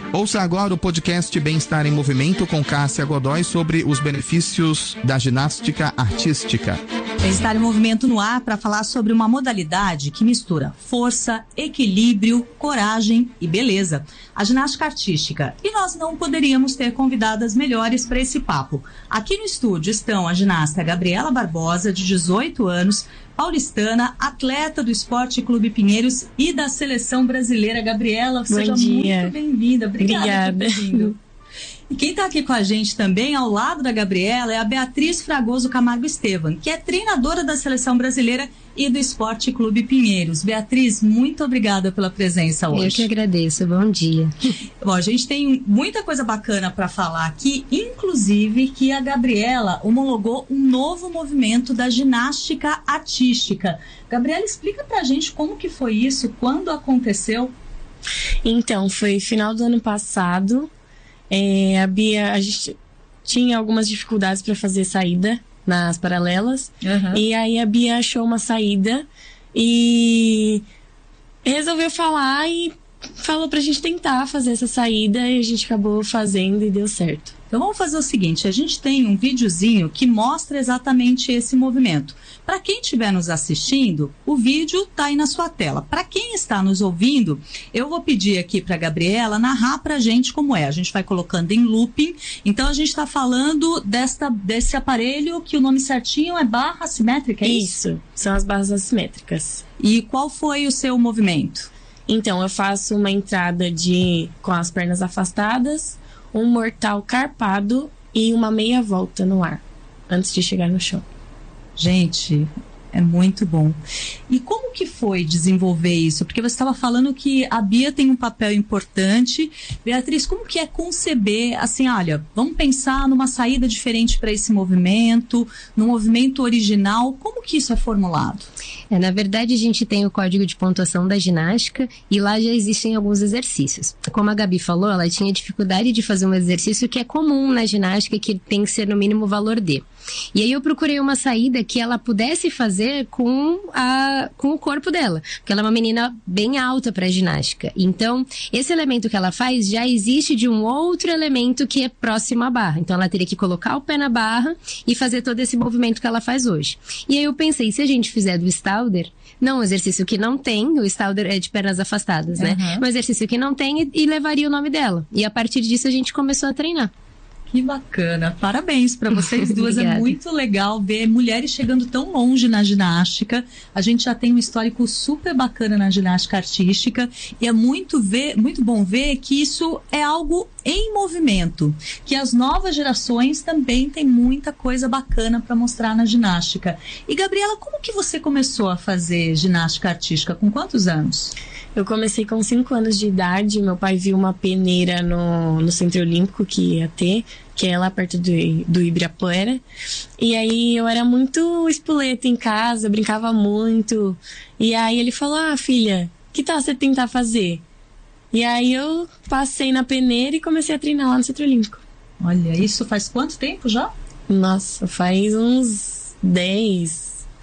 Ouça agora o podcast Bem-Estar em Movimento com Cássia Godoy sobre os benefícios da ginástica artística. Bem-Estar em Movimento no ar para falar sobre uma modalidade que mistura força, equilíbrio, coragem e beleza, a ginástica artística. E nós não poderíamos ter convidadas melhores para esse papo. Aqui no estúdio estão a ginasta Gabriela Barbosa, de 18 anos, paulistana, atleta do Esporte Clube Pinheiros e da Seleção Brasileira. Gabriela, seja muito bem-vinda. Obrigada por ter vindo. E quem está aqui com a gente também, ao lado da Gabriela, é a Beatriz Fragoso Camargo Estevam, que é treinadora da Seleção Brasileira e do Esporte Clube Pinheiros. Beatriz, muito obrigada pela presença hoje. Eu que agradeço, bom dia. Bom, a gente tem muita coisa bacana para falar aqui, inclusive que a Gabriela homologou um novo movimento da ginástica artística. Gabriela, explica pra gente como que foi isso, quando aconteceu? Então, foi final do ano passado. A gente tinha algumas dificuldades para fazer saída nas paralelas. E aí a Bia achou uma saída e resolveu falar e falou pra gente tentar fazer essa saída, e a gente acabou fazendo e deu certo. Então vamos fazer o seguinte, a gente tem um videozinho que mostra exatamente esse movimento. Para quem estiver nos assistindo, o vídeo está aí na sua tela. Para quem está nos ouvindo, eu vou pedir aqui para a Gabriela narrar para a gente como é. A gente vai colocando em looping. Então a gente está falando desse aparelho que o nome certinho é barra assimétrica, é isso? Isso, são as barras assimétricas. E qual foi o seu movimento? Então eu faço uma entrada com as pernas afastadas, um mortal carpado e uma meia volta no ar, antes de chegar no chão. Gente, é muito bom. E como que foi desenvolver isso? Porque você estava falando que a Bia tem um papel importante. Beatriz, como que é conceber, assim, olha, vamos pensar numa saída diferente para esse movimento, no movimento original, como que isso é formulado? Na verdade, a gente tem o código de pontuação da ginástica e lá já existem alguns exercícios. Como a Gabi falou, ela tinha dificuldade de fazer um exercício que é comum na ginástica, que tem que ser no mínimo valor D. E aí eu procurei uma saída que ela pudesse fazer com o corpo dela, porque ela é uma menina bem alta para ginástica. Então, esse elemento que ela faz já existe de um outro elemento que é próximo à barra. Então, ela teria que colocar o pé na barra e fazer todo esse movimento que ela faz hoje. E aí eu pensei, se a gente fizer do Stalder, não um exercício que não tem, o Stalder é de pernas afastadas, né? Um exercício que não tem e levaria o nome dela. E a partir disso a gente começou a treinar. Que bacana, parabéns para vocês duas. É muito legal ver mulheres chegando tão longe na ginástica. A gente já tem um histórico super bacana na ginástica artística e é muito bom ver que isso é algo em movimento, que as novas gerações também têm muita coisa bacana para mostrar na ginástica. E Gabriela, como que você começou a fazer ginástica artística? Com quantos anos? Eu comecei com 5 anos de idade. Meu pai viu uma peneira no Centro Olímpico que ia ter, que é lá perto do Ibirapuera. E aí eu era muito espoleta em casa, brincava muito. E aí ele falou, filha, que tal você tentar fazer? E aí eu passei na peneira e comecei a treinar lá no Centro Olímpico. Olha, isso faz quanto tempo já? Nossa, faz uns 10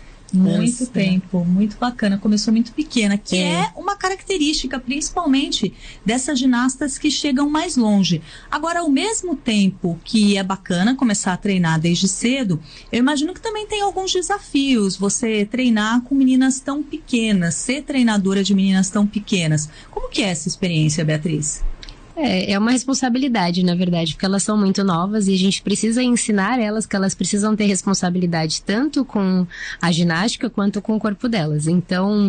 Muito tempo, muito bacana. Começou muito pequena, que é uma característica principalmente dessas ginastas que chegam mais longe. Agora, ao mesmo tempo que é bacana começar a treinar desde cedo, eu imagino que também tem alguns desafios. Você treinar com meninas tão pequenas, ser treinadora de meninas tão pequenas. Como que é essa experiência, Beatriz? É uma responsabilidade, na verdade, porque elas são muito novas e a gente precisa ensinar elas que elas precisam ter responsabilidade tanto com a ginástica quanto com o corpo delas. Então,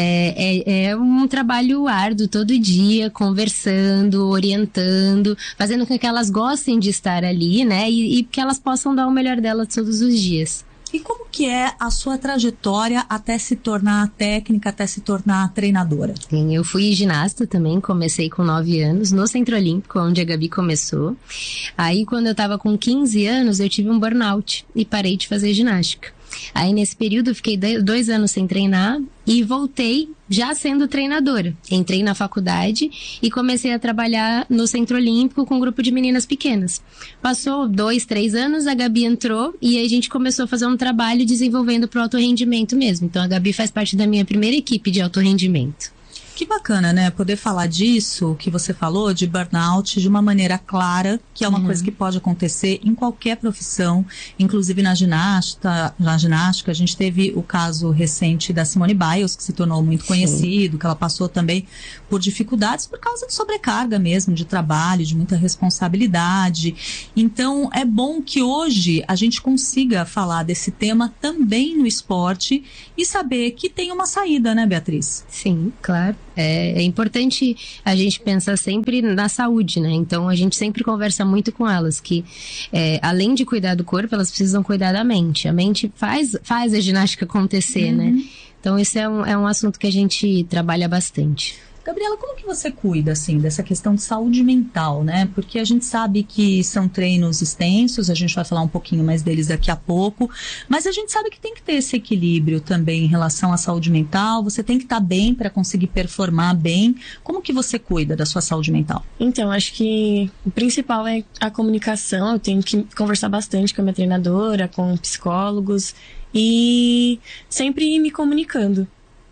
é um trabalho árduo todo dia, conversando, orientando, fazendo com que elas gostem de estar ali, né? E que elas possam dar o melhor delas todos os dias. E como que é a sua trajetória até se tornar técnica, até se tornar treinadora? Sim, eu fui ginasta também, comecei com 9 anos, no Centro Olímpico, onde a Gabi começou. Aí, quando eu estava com 15 anos, eu tive um burnout e parei de fazer ginástica. Aí, nesse período, eu fiquei 2 anos sem treinar e voltei já sendo treinadora. Entrei na faculdade e comecei a trabalhar no Centro Olímpico com um grupo de meninas pequenas. Passou 2, 3 anos, a Gabi entrou e aí a gente começou a fazer um trabalho desenvolvendo para o alto rendimento mesmo. Então, a Gabi faz parte da minha primeira equipe de alto rendimento. Que bacana, né? Poder falar disso, que você falou, de burnout, de uma maneira clara, que é uma coisa que pode acontecer em qualquer profissão, inclusive na ginástica. A gente teve o caso recente da Simone Biles, que se tornou muito conhecido, que ela passou também por dificuldades por causa de sobrecarga mesmo, de trabalho, de muita responsabilidade. Então, é bom que hoje a gente consiga falar desse tema também no esporte e saber que tem uma saída, né, Beatriz? Sim, claro. É importante a gente pensar sempre na saúde, né? Então, a gente sempre conversa muito com elas que, além de cuidar do corpo, elas precisam cuidar da mente. A mente faz a ginástica acontecer, né? Então, esse é um assunto que a gente trabalha bastante. Gabriela, como que você cuida, assim, dessa questão de saúde mental, né? Porque a gente sabe que são treinos extensos, a gente vai falar um pouquinho mais deles daqui a pouco, mas a gente sabe que tem que ter esse equilíbrio também em relação à saúde mental, você tem que estar bem para conseguir performar bem. Como que você cuida da sua saúde mental? Então, acho que o principal é a comunicação, eu tenho que conversar bastante com a minha treinadora, com psicólogos e sempre ir me comunicando.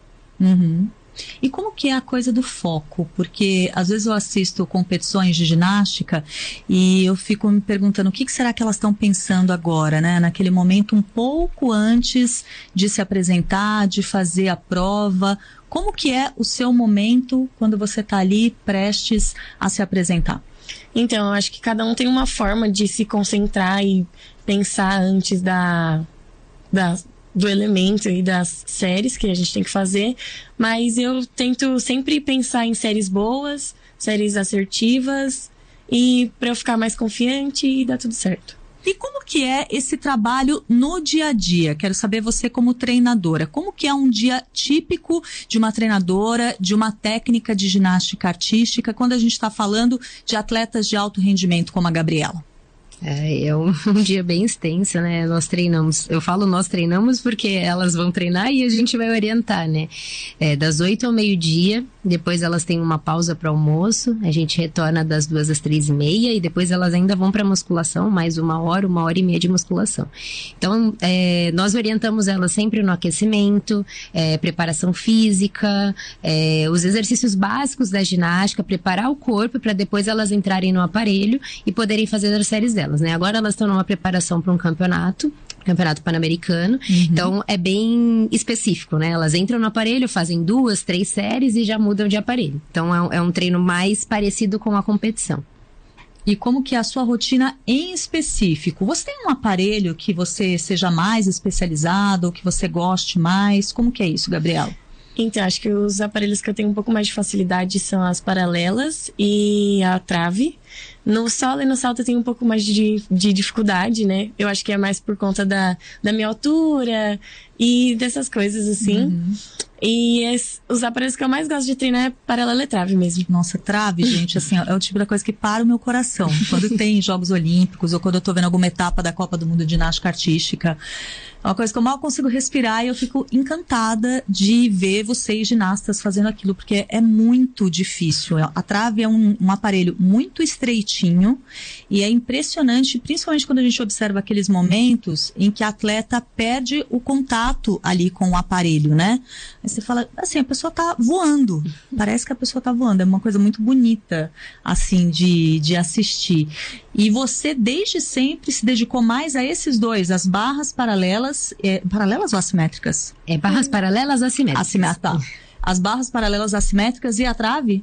E como que é a coisa do foco? Porque às vezes eu assisto competições de ginástica e eu fico me perguntando o que será que elas estão pensando agora, né? Naquele momento um pouco antes de se apresentar, de fazer a prova. Como que é o seu momento quando você está ali prestes a se apresentar? Então, eu acho que cada um tem uma forma de se concentrar e pensar antes do elemento e das séries que a gente tem que fazer, mas eu tento sempre pensar em séries boas, séries assertivas, e para eu ficar mais confiante e dar tudo certo. E como que é esse trabalho no dia a dia? Quero saber você como treinadora. Como que é um dia típico de uma treinadora, de uma técnica de ginástica artística, quando a gente está falando de atletas de alto rendimento como a Gabriela? É um dia bem extenso, né? Nós treinamos. Eu falo nós treinamos porque elas vão treinar e a gente vai orientar, né? Das 8 ao meio-dia, depois elas têm uma pausa para almoço, a gente retorna das 2 às 3:30 e depois elas ainda vão para musculação, mais 1h e meia de musculação. Então, nós orientamos elas sempre no aquecimento, preparação física, os exercícios básicos da ginástica, preparar o corpo para depois elas entrarem no aparelho e poderem fazer as séries delas. Né? Agora elas estão numa preparação para um campeonato pan-americano, então é bem específico, né? Elas entram no aparelho, fazem 2, 3 séries e já mudam de aparelho. Então é um treino mais parecido com a competição. E como que é a sua rotina em específico? Você tem um aparelho que você seja mais especializado, ou que você goste mais? Como que é isso, Gabriela? Então, acho que os aparelhos que eu tenho um pouco mais de facilidade são as paralelas e a trave. No solo e no salto eu tenho um pouco mais de dificuldade, né? Eu acho que é mais por conta da minha altura e dessas coisas, assim. E os aparelhos que eu mais gosto de treinar é paralela e trave mesmo. Nossa, trave, gente, assim, é o tipo da coisa que para o meu coração. Quando tem Jogos Olímpicos ou quando eu tô vendo alguma etapa da Copa do Mundo de Ginástica Artística, é uma coisa que eu mal consigo respirar e eu fico encantada de ver vocês ginastas fazendo aquilo, porque é muito difícil. A trave é um aparelho muito estreitinho e é impressionante, principalmente quando a gente observa aqueles momentos em que a atleta perde o contato ali com o aparelho, né? Aí você fala, assim, a pessoa tá voando, parece que a pessoa tá voando, é uma coisa muito bonita, assim, de assistir. E você, desde sempre, se dedicou mais a esses dois, as barras paralelas, paralelas ou assimétricas? Barras paralelas assimétricas. Tá. As barras paralelas assimétricas e a trave?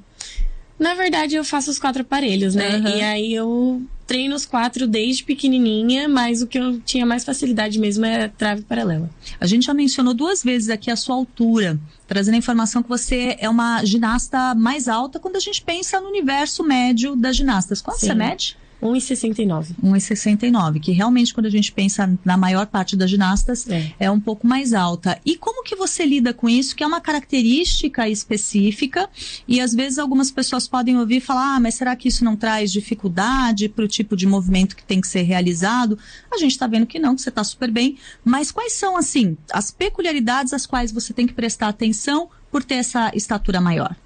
Na verdade, eu faço os 4 aparelhos, né? E aí eu treino os 4 desde pequenininha, mas o que eu tinha mais facilidade mesmo é a trave paralela. A gente já mencionou 2 vezes aqui a sua altura, trazendo a informação que você é uma ginasta mais alta quando a gente pensa no universo médio das ginastas. Quanto você mede? 1,69. 1,69, que realmente quando a gente pensa na maior parte das ginastas é um pouco mais alta. E como que você lida com isso, que é uma característica específica e às vezes algumas pessoas podem ouvir e falar, mas será que isso não traz dificuldade para o tipo de movimento que tem que ser realizado? A gente está vendo que não, que você está super bem, mas quais são, assim, as peculiaridades às quais você tem que prestar atenção por ter essa estatura maior?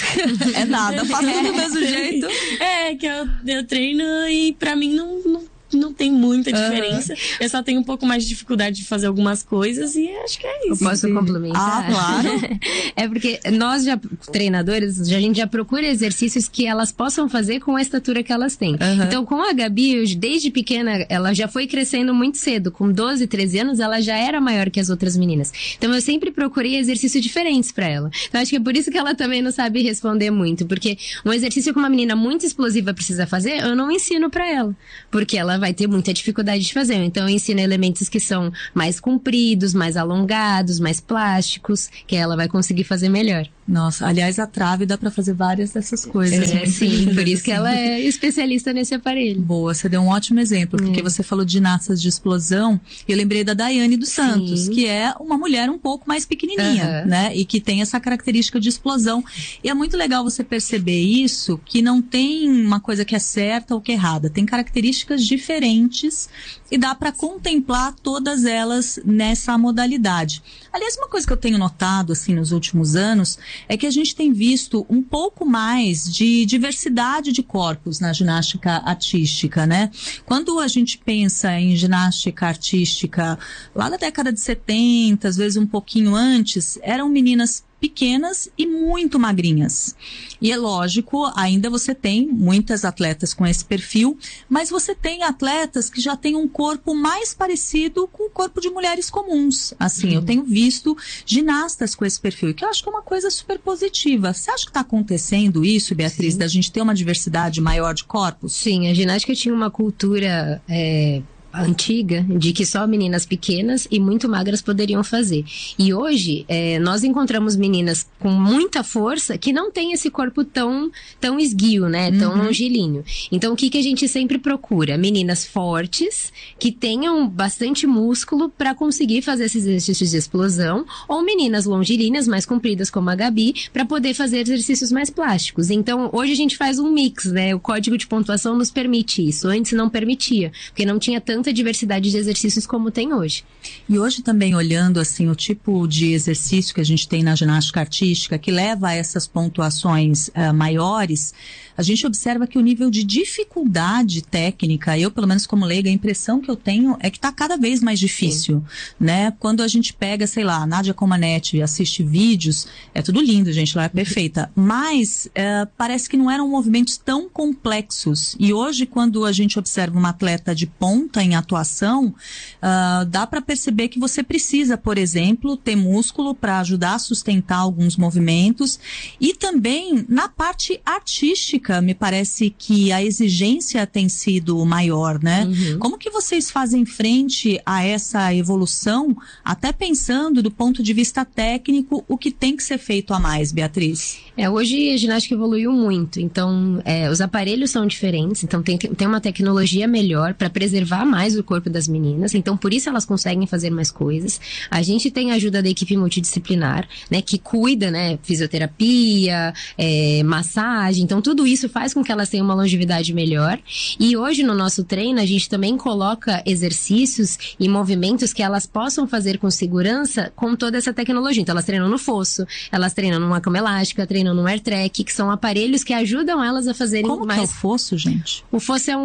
É nada, faço do mesmo jeito. Que eu treino e pra mim não tem muita diferença. Eu só tenho um pouco mais de dificuldade de fazer algumas coisas e acho que é isso. Eu posso complementar? Claro. É porque nós, treinadores, a gente já procura exercícios que elas possam fazer com a estatura que elas têm. Então, com a Gabi, desde pequena, ela já foi crescendo muito cedo. Com 12, 13 anos, ela já era maior que as outras meninas. Então, eu sempre procurei exercícios diferentes pra ela. Então, acho que é por isso que ela também não sabe responder muito. Porque um exercício que uma menina muito explosiva precisa fazer, eu não ensino pra ela. Porque ela vai ter muita dificuldade de fazer. Então, eu ensino elementos que são mais compridos, mais alongados, mais plásticos, que ela vai conseguir fazer melhor. Nossa, aliás, a trave dá pra fazer várias dessas coisas. Sim, por isso que ela é especialista nesse aparelho. Boa, você deu um ótimo exemplo, porque você falou de ginastas de explosão, e eu lembrei da Daiane dos Santos, que é uma mulher um pouco mais pequenininha, né? E que tem essa característica de explosão. E é muito legal você perceber isso, que não tem uma coisa que é certa ou que é errada. Tem características diferentes e dá pra contemplar todas elas nessa modalidade. Aliás, uma coisa que eu tenho notado, assim, nos últimos anos, é que a gente tem visto um pouco mais de diversidade de corpos na ginástica artística, né? Quando a gente pensa em ginástica artística lá da década de 70, às vezes um pouquinho antes, eram meninas pequenas e muito magrinhas. E é lógico, ainda você tem muitas atletas com esse perfil, mas você tem atletas que já têm um corpo mais parecido com o corpo de mulheres comuns. Assim, eu tenho visto ginastas com esse perfil, que eu acho que é uma coisa super positiva. Você acha que está acontecendo isso, Beatriz, da gente ter uma diversidade maior de corpos? Sim, a ginástica tinha uma cultura antiga, de que só meninas pequenas e muito magras poderiam fazer. E hoje, nós encontramos meninas com muita força que não tem esse corpo tão esguio, né? Tão longilíneo. Então, o que a gente sempre procura? Meninas fortes, que tenham bastante músculo para conseguir fazer esses exercícios de explosão, ou meninas longilíneas, mais compridas como a Gabi, para poder fazer exercícios mais plásticos. Então, hoje a gente faz um mix, né? O código de pontuação nos permite isso. Antes não permitia, porque não tinha tanta diversidade de exercícios como tem hoje. E hoje também olhando assim o tipo de exercício que a gente tem na ginástica artística que leva a essas pontuações maiores, a gente observa que o nível de dificuldade técnica, eu pelo menos como leiga, a impressão que eu tenho é que está cada vez mais difícil, né? Quando a gente pega, sei lá, a Nádia Comaneci e assiste vídeos, é tudo lindo, gente, ela é perfeita, mas parece que não eram movimentos tão complexos. E hoje, quando a gente observa uma atleta de ponta em atuação, dá para perceber que você precisa, por exemplo, ter músculo para ajudar a sustentar alguns movimentos, e também na parte artística me parece que a exigência tem sido maior, né? Como que vocês fazem frente a essa evolução, até pensando do ponto de vista técnico, o que tem que ser feito a mais, Beatriz? Hoje a ginástica evoluiu muito, então os aparelhos são diferentes, então tem uma tecnologia melhor para preservar mais o corpo das meninas, então por isso elas conseguem fazer mais coisas. A gente tem a ajuda da equipe multidisciplinar, né, que cuida, né, fisioterapia, massagem, então tudo isso faz com que elas tenham uma longevidade melhor. E hoje no nosso treino a gente também coloca exercícios e movimentos que elas possam fazer com segurança com toda essa tecnologia. Então elas treinam no fosso, elas treinam numa cama elástica, treinam no AirTrack, que são aparelhos que ajudam elas a fazerem mais... Como que é o fosso, gente? O fosso é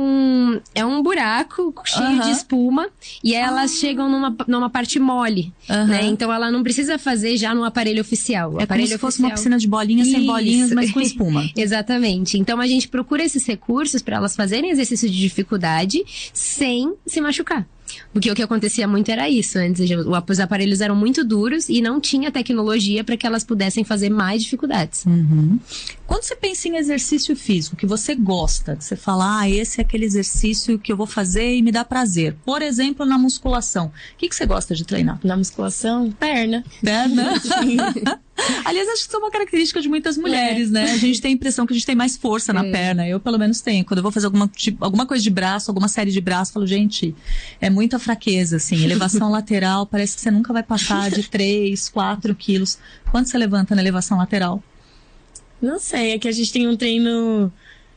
um buraco cheio de espuma, e elas chegam numa parte mole, né? Então ela não precisa fazer já no aparelho oficial. O aparelho como se fosse uma piscina de bolinhas, sem bolinhas, mas com espuma. Exatamente. Então a gente procura esses recursos para elas fazerem exercício de dificuldade sem se machucar. Porque o que acontecia muito era isso. Antes, os aparelhos eram muito duros e não tinha tecnologia para que elas pudessem fazer mais dificuldades. Quando você pensa em exercício físico, que você gosta, que você fala, esse é aquele exercício que eu vou fazer e me dá prazer. Por exemplo, na musculação. O que você gosta de treinar? Na musculação, perna. Perna? Aliás, acho que isso é uma característica de muitas mulheres, né? A gente tem a impressão que a gente tem mais força na perna. Eu, pelo menos, tenho. Quando eu vou fazer alguma coisa de braço, alguma série de braço, eu falo, gente, é muita fraqueza, assim. Elevação lateral, parece que você nunca vai passar de 3, 4 quilos. Quanto você levanta na elevação lateral? Não sei, é que a gente tem um treino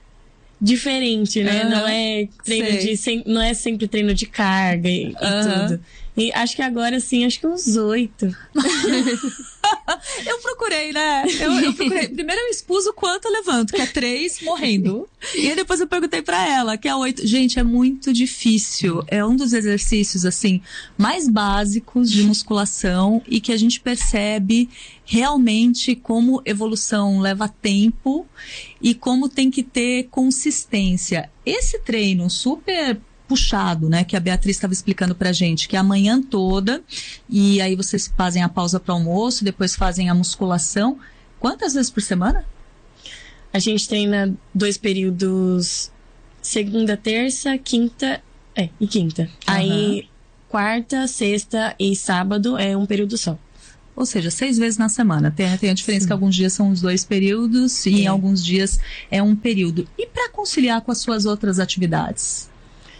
diferente, né? Não é treino não é sempre treino de carga e tudo. E acho que agora, sim, acho que uns 8. Eu procurei, né? Eu procurei. Primeiro eu expus o quanto eu levanto, que é 3 morrendo. E aí depois eu perguntei pra ela, que é 8. Gente, é muito difícil. É um dos exercícios, assim, mais básicos de musculação e que a gente percebe realmente como evolução leva tempo e como tem que ter consistência. Esse treino super puxado, né, que a Beatriz estava explicando pra gente, que é a manhã toda, e aí vocês fazem a pausa para almoço, depois fazem a musculação. Quantas vezes por semana? A gente treina 2 períodos, segunda, terça, quinta e quinta. Aí, quarta, sexta e sábado é um período só. Ou seja, 6 vezes na semana. Tem a diferença que alguns dias são os 2 períodos e em alguns dias é um período. E para conciliar com as suas outras atividades?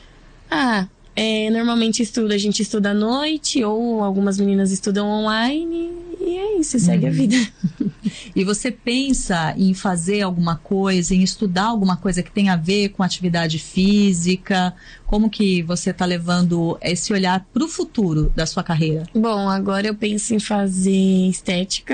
Normalmente a gente estuda à noite, ou algumas meninas estudam online, e é isso, segue a vida. E você pensa em fazer alguma coisa, em estudar alguma coisa que tenha a ver com atividade física? Como que você está levando esse olhar para o futuro da sua carreira? Bom, agora eu penso em fazer estética,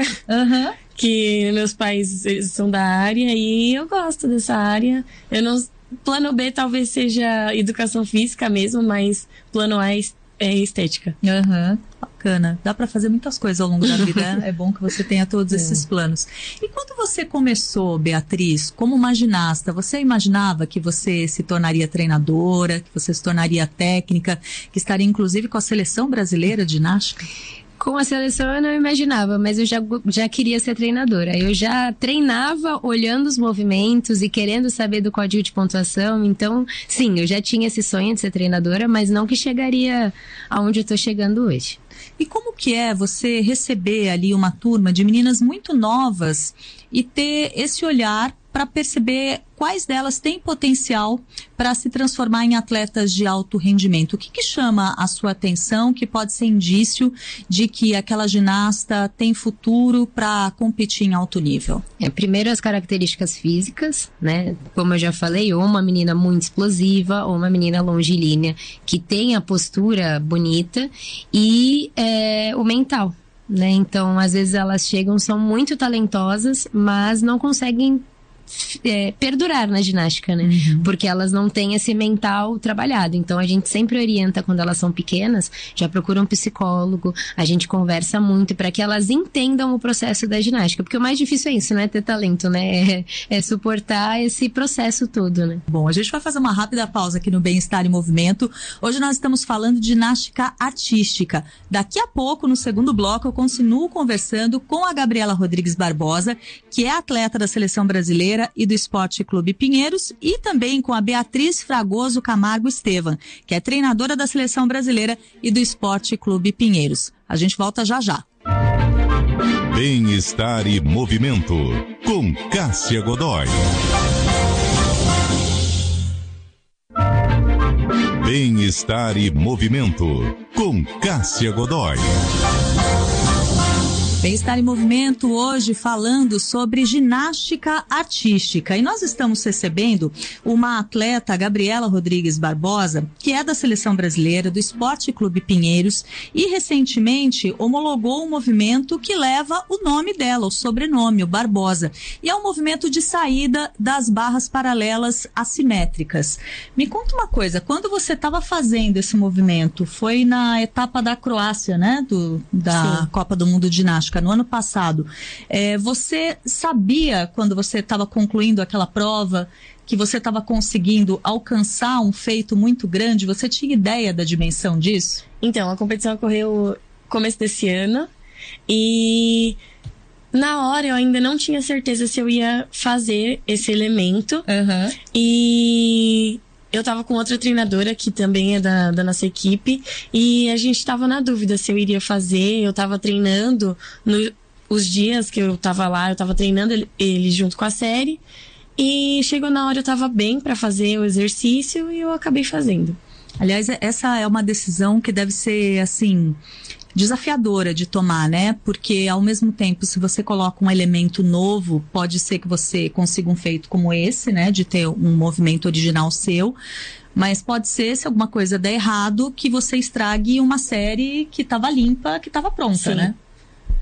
que meus pais eles são da área e eu gosto dessa área. Plano B talvez seja educação física mesmo, mas plano A é estética. Bacana. Dá para fazer muitas coisas ao longo da vida. É bom que você tenha todos esses planos. E quando você começou, Beatriz, como uma ginasta, você imaginava que você se tornaria treinadora, que você se tornaria técnica, que estaria inclusive com a seleção brasileira de ginástica? Com a seleção eu não imaginava, mas eu já queria ser treinadora. Eu já treinava olhando os movimentos e querendo saber do código de pontuação. Então, sim, eu já tinha esse sonho de ser treinadora, mas não que chegaria aonde eu estou chegando hoje. E como que é você receber ali uma turma de meninas muito novas e ter esse olhar para perceber quais delas têm potencial para se transformar em atletas de alto rendimento? O que chama a sua atenção, que pode ser indício de que aquela ginasta tem futuro para competir em alto nível? Primeiro as características físicas, né? Como eu já falei, ou uma menina muito explosiva, ou uma menina longilínea, que tem a postura bonita e o mental, né? Então, às vezes elas chegam, são muito talentosas, mas não conseguem perdurar na ginástica, né? Porque elas não têm esse mental trabalhado. Então a gente sempre orienta quando elas são pequenas, já procura um psicólogo, a gente conversa muito para que elas entendam o processo da ginástica, porque o mais difícil é isso, não é ter talento, né? É suportar esse processo todo, né? Bom, a gente vai fazer uma rápida pausa aqui no Bem-Estar em Movimento. Hoje nós estamos falando de ginástica artística. Daqui a pouco, no segundo bloco, eu continuo conversando com a Gabriela Rodrigues Barbosa, que é atleta da Seleção Brasileira e do Esporte Clube Pinheiros, e também com a Beatriz Fragoso Camargo Estevam, que é treinadora da Seleção Brasileira e do Esporte Clube Pinheiros. A gente volta já já. Bem-Estar e Movimento, com Cássia Godoy. Bem-Estar e Movimento, com Cássia Godoy. Bem-Estar em Movimento hoje falando sobre ginástica artística. E nós estamos recebendo uma atleta, Gabriela Rodrigues Barbosa, que é da Seleção Brasileira, do Esporte Clube Pinheiros, e recentemente homologou um movimento que leva o nome dela, o sobrenome, o Barbosa. E é um movimento de saída das barras paralelas assimétricas. Me conta uma coisa, quando você estava fazendo esse movimento, foi na etapa da Croácia, né? Da Copa do Mundo de Ginástica, no ano passado. Você sabia, quando você estava concluindo aquela prova, que você estava conseguindo alcançar um feito muito grande? Você tinha ideia da dimensão disso? Então, a competição ocorreu no começo desse ano e na hora eu ainda não tinha certeza se eu ia fazer esse elemento. E eu tava com outra treinadora que também é da nossa equipe e a gente tava na dúvida se eu iria fazer. Eu tava treinando os dias que eu tava lá, eu tava treinando ele junto com a série e chegou na hora, eu tava bem pra fazer o exercício e eu acabei fazendo. Aliás, essa é uma decisão que deve ser, assim, desafiadora de tomar, né? Porque, ao mesmo tempo, se você coloca um elemento novo, pode ser que você consiga um feito como esse, né? De ter um movimento original seu. Mas pode ser, se alguma coisa der errado, que você estrague uma série que estava limpa, que estava pronta, né?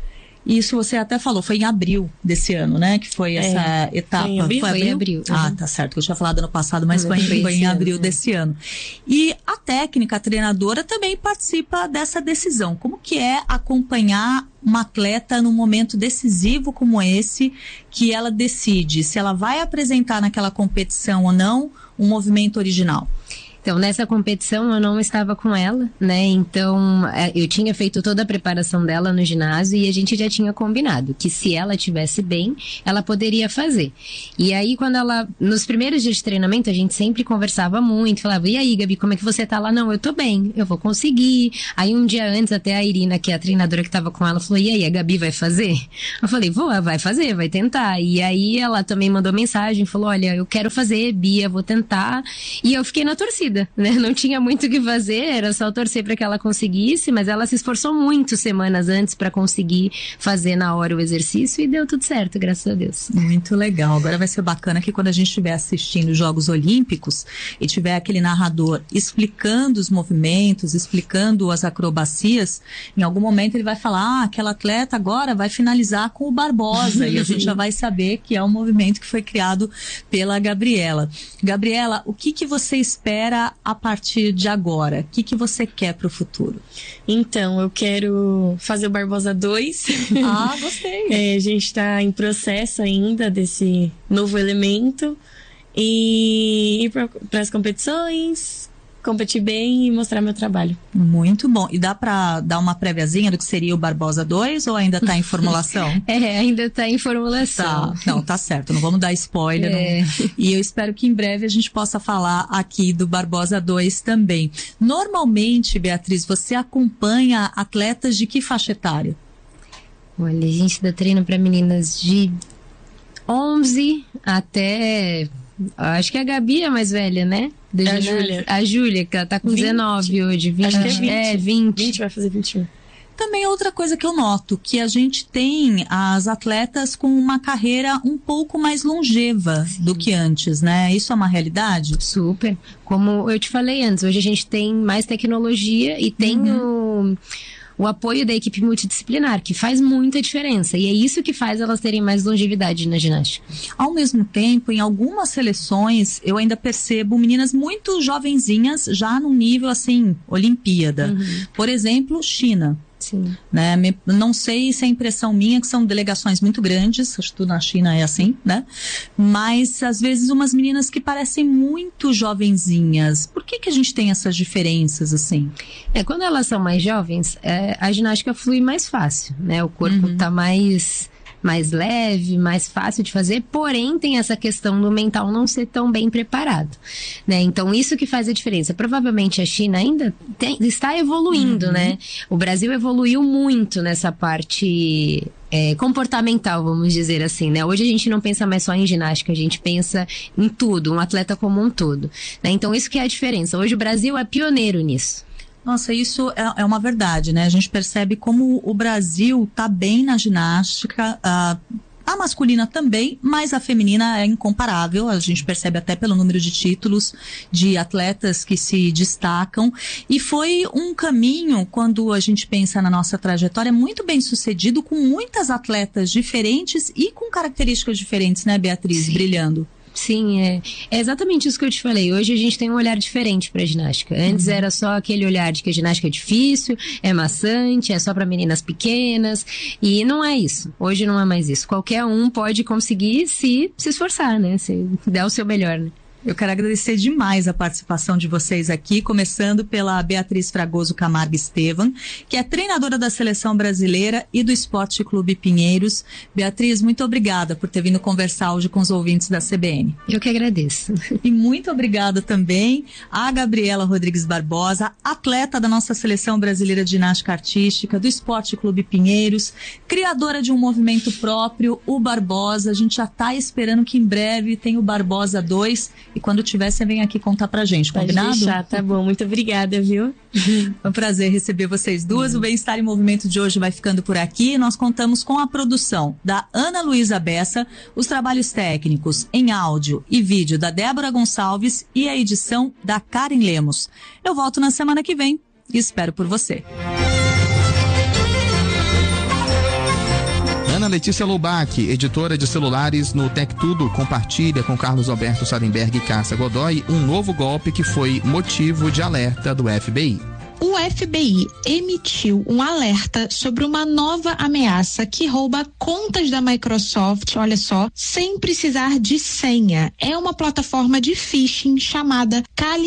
Isso você até falou, foi em abril desse ano, né? Que foi essa etapa. Foi em abril. Ah, tá certo. Eu tinha falado ano passado, mas foi em abril desse ano. E a técnica, a treinadora, também participa dessa decisão. Como que é acompanhar uma atleta num momento decisivo como esse, que ela decide se ela vai apresentar naquela competição ou não um movimento original? Então, nessa competição eu não estava com ela, né? Então, eu tinha feito toda a preparação dela no ginásio e a gente já tinha combinado que se ela estivesse bem, ela poderia fazer. E aí, nos primeiros dias de treinamento, a gente sempre conversava muito, falava, e aí, Gabi, como é que você tá lá? Não, eu tô bem, eu vou conseguir. Aí, um dia antes, até a Irina, que é a treinadora que tava com ela, falou, e aí, a Gabi vai fazer? Eu falei, vai fazer, vai tentar. E aí, ela também mandou mensagem, falou, olha, eu quero fazer, Bia, vou tentar. E eu fiquei na torcida. Né? Não tinha muito o que fazer, era só torcer para que ela conseguisse, mas ela se esforçou muito semanas antes para conseguir fazer na hora o exercício e deu tudo certo, graças a Deus. Muito legal. Agora vai ser bacana que quando a gente estiver assistindo os Jogos Olímpicos e tiver aquele narrador explicando os movimentos, explicando as acrobacias, em algum momento ele vai falar, aquela atleta agora vai finalizar com o Barbosa e a gente já vai saber que é um movimento que foi criado pela Gabriela. Gabriela, o que você espera a partir de agora? O que você quer para o futuro? Então, eu quero fazer o Barbosa 2. Ah, gostei. A gente está em processo ainda desse novo elemento e ir para as competições, competir bem e mostrar meu trabalho. Muito bom. E dá para dar uma préviazinha do que seria o Barbosa 2 ou ainda está em formulação? Ainda está em formulação. Tá. Não, tá certo. Não vamos dar spoiler. Não. E eu espero que em breve a gente possa falar aqui do Barbosa 2 também. Normalmente, Beatriz, você acompanha atletas de que faixa etária? Olha, a gente dá treino para meninas de 11 até... Acho que a Gabi é a mais velha, né? A Júlia. A Júlia, que ela tá com 20. 19 hoje. 20, acho que é 20. 20 vai fazer 21. Também outra coisa que eu noto, que a gente tem as atletas com uma carreira um pouco mais longeva do que antes, né? Isso é uma realidade? Super. Como eu te falei antes, hoje a gente tem mais tecnologia e tem o apoio da equipe multidisciplinar, que faz muita diferença. E é isso que faz elas terem mais longevidade na ginástica. Ao mesmo tempo, em algumas seleções, eu ainda percebo meninas muito jovenzinhas, já num nível, assim, Olimpíada. Por exemplo, China. Sim. Né? Não sei se é impressão minha, que são delegações muito grandes, acho que tudo na China é assim, né? Mas, às vezes, umas meninas que parecem muito jovenzinhas. Por que a gente tem essas diferenças, assim? Quando elas são mais jovens, a ginástica flui mais fácil, né? O corpo tá mais leve, mais fácil de fazer, porém tem essa questão do mental não ser tão bem preparado, né? Então isso que faz a diferença. Provavelmente a China ainda está evoluindo, né? O Brasil evoluiu muito nessa parte comportamental, vamos dizer assim, né? Hoje a gente não pensa mais só em ginástica, a gente pensa em tudo, um atleta como um todo, né? Então isso que é a diferença. Hoje o Brasil é pioneiro nisso. Nossa, isso é uma verdade, né? A gente percebe como o Brasil tá bem na ginástica, a masculina também, mas a feminina é incomparável. A gente percebe até pelo número de títulos de atletas que se destacam. E foi um caminho, quando a gente pensa na nossa trajetória, muito bem sucedido, com muitas atletas diferentes e com características diferentes, né, Beatriz? Sim. Brilhando. Sim, é exatamente isso que eu te falei. Hoje a gente tem um olhar diferente para ginástica. Antes era só aquele olhar de que a ginástica é difícil, é maçante, é só para meninas pequenas, e não é isso. Hoje não é mais isso. Qualquer um pode conseguir se esforçar, né? Se der o seu melhor, né? Eu quero agradecer demais a participação de vocês aqui, começando pela Beatriz Fragoso Camargo Estevam, que é treinadora da Seleção Brasileira e do Esporte Clube Pinheiros. Beatriz, muito obrigada por ter vindo conversar hoje com os ouvintes da CBN. Eu que agradeço. E muito obrigada também a Gabriela Rodrigues Barbosa, atleta da nossa Seleção Brasileira de Ginástica Artística, do Esporte Clube Pinheiros, criadora de um movimento próprio, o Barbosa. A gente já está esperando que em breve tenha o Barbosa 2. E quando tiver, você vem aqui contar pra gente, combinado? Pode deixar, tá bom. Muito obrigada, viu? É um prazer receber vocês duas. O Bem-Estar em Movimento de hoje vai ficando por aqui. Nós contamos com a produção da Ana Luísa Bessa, os trabalhos técnicos em áudio e vídeo da Débora Gonçalves e a edição da Karen Lemos. Eu volto na semana que vem e espero por você. Ana Letícia Loubach, editora de celulares no Tech Tudo, compartilha com Carlos Alberto Sadenberg e Cássia Godoy um novo golpe que foi motivo de alerta do FBI. O FBI emitiu um alerta sobre uma nova ameaça que rouba contas da Microsoft, olha só, sem precisar de senha. É uma plataforma de phishing chamada Kali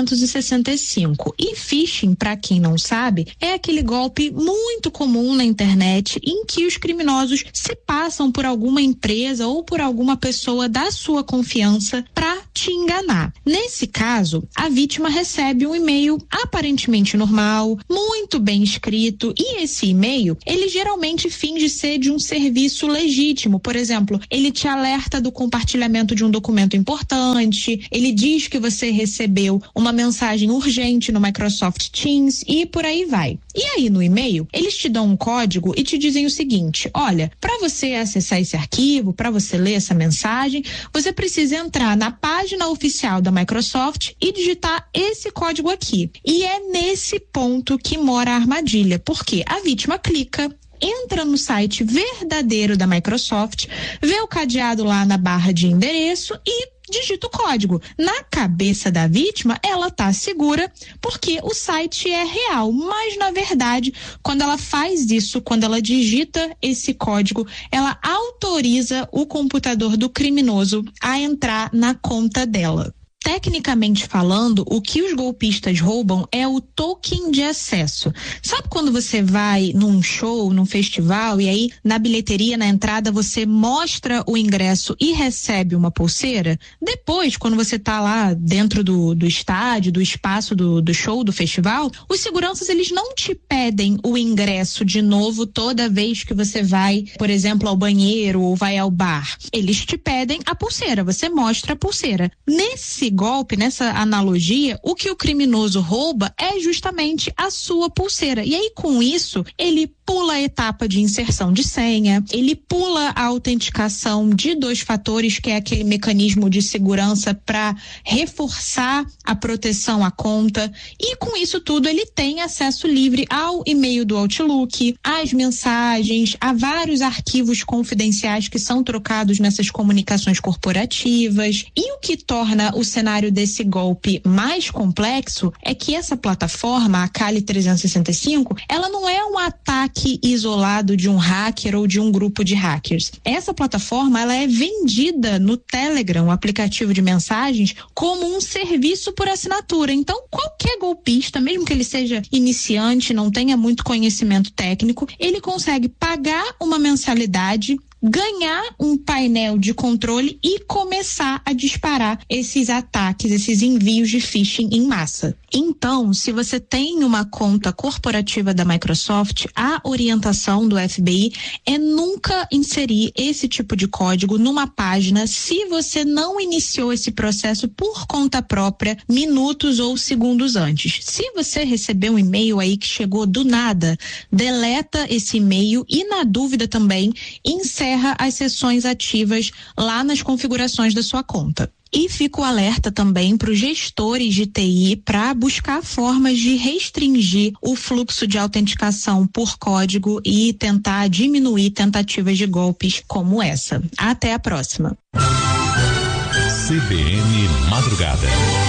365. E phishing, para quem não sabe, é aquele golpe muito comum na internet em que os criminosos se passam por alguma empresa ou por alguma pessoa da sua confiança para te enganar. Nesse caso, a vítima recebe um e-mail aparentemente normal, muito bem escrito, e esse e-mail, ele geralmente finge ser de um serviço legítimo. Por exemplo, ele te alerta do compartilhamento de um documento importante, ele diz que você recebeu uma mensagem urgente no Microsoft Teams e por aí vai. E aí no e-mail, eles te dão um código e te dizem o seguinte: olha, para você acessar esse arquivo, para você ler essa mensagem, você precisa entrar na página oficial da Microsoft e digitar esse código aqui. E é nesse ponto que mora a armadilha, porque a vítima clica, entra no site verdadeiro da Microsoft, vê o cadeado lá na barra de endereço e digita o código. Na cabeça da vítima, ela tá segura porque o site é real, mas na verdade, quando ela faz isso, quando ela digita esse código, ela autoriza o computador do criminoso a entrar na conta dela. Tecnicamente falando, o que os golpistas roubam é o token de acesso. Sabe quando você vai num show, num festival, e aí na bilheteria, na entrada, você mostra o ingresso e recebe uma pulseira? Depois, quando você tá lá dentro do estádio, do espaço do show, do festival, os seguranças, eles não te pedem o ingresso de novo toda vez que você vai, por exemplo, ao banheiro ou vai ao bar. Eles te pedem a pulseira, você mostra a pulseira. Nesse golpe, nessa analogia, o que o criminoso rouba é justamente a sua pulseira. E aí, com isso, ele pula a etapa de inserção de senha, ele pula a autenticação de 2 fatores, que é aquele mecanismo de segurança para reforçar a proteção à conta. E com isso tudo, ele tem acesso livre ao e-mail do Outlook, às mensagens, a vários arquivos confidenciais que são trocados nessas comunicações corporativas. E o que torna o cenário desse golpe mais complexo é que essa plataforma, a Kali 365, ela não é um ataque isolado de um hacker ou de um grupo de hackers. Essa plataforma, ela é vendida no Telegram, um aplicativo de mensagens, como um serviço por assinatura. Então, qualquer golpista, mesmo que ele seja iniciante, não tenha muito conhecimento técnico, ele consegue pagar uma mensalidade, ganhar um painel de controle e começar a disparar esses ataques, esses envios de phishing em massa. Então, se você tem uma conta corporativa da Microsoft, a orientação do FBI é nunca inserir esse tipo de código numa página se você não iniciou esse processo por conta própria minutos ou segundos antes. Se você recebeu um e-mail aí que chegou do nada, deleta esse e-mail e, na dúvida também, encerra as sessões ativas lá nas configurações da sua conta. E fica o alerta também para os gestores de TI para buscar formas de restringir o fluxo de autenticação por código e tentar diminuir tentativas de golpes como essa. Até a próxima. CBN Madrugada.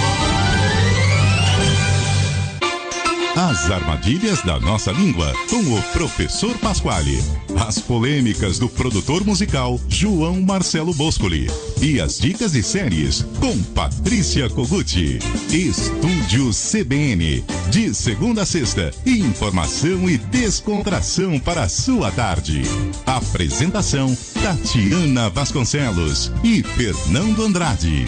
As armadilhas da nossa língua, com o professor Pasquale. As polêmicas do produtor musical João Marcelo Boscoli. E as dicas de séries com Patrícia Koguchi. Estúdio CBN. De segunda a sexta, informação e descontração para a sua tarde. Apresentação Tatiana Vasconcelos e Fernando Andrade.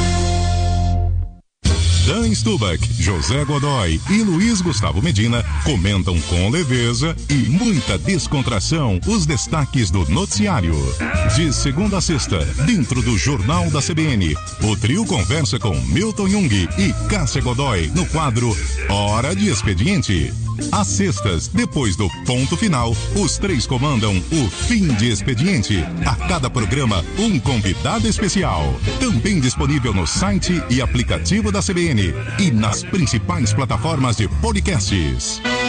Dan Stubach, José Godoy e Luiz Gustavo Medina comentam com leveza e muita descontração os destaques do noticiário. De segunda a sexta, dentro do Jornal da CBN, o trio conversa com Milton Jung e Cássia Godoy no quadro Hora de Expediente. Às sextas, depois do ponto final, os três comandam o Fim de Expediente. A cada programa, um convidado especial. Também disponível no site e aplicativo da CBN e nas principais plataformas de podcasts.